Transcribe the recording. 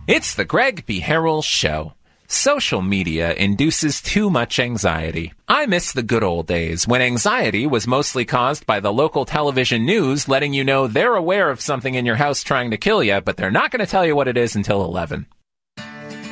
It's the Greg B. Harrell Show. Social media induces too much anxiety. I miss the good old days when anxiety was mostly caused by the local television news letting you know they're aware of something in your house trying to kill you, but they're not going to tell you what it is until 11.